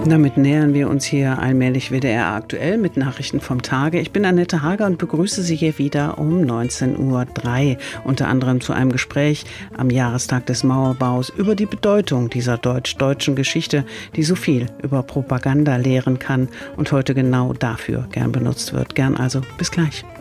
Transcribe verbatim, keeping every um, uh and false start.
Damit nähern wir uns hier allmählich W D R aktuell mit Nachrichten vom Tage. Ich bin Annette Hager und begrüße Sie hier wieder um neunzehn Uhr drei, unter anderem zu einem Gespräch am Jahrestag des Mauerbaus über die Bedeutung dieser deutsch-deutschen Geschichte, die so viel über Propaganda lehren kann und heute genau dafür gern benutzt wird. Gern also bis gleich.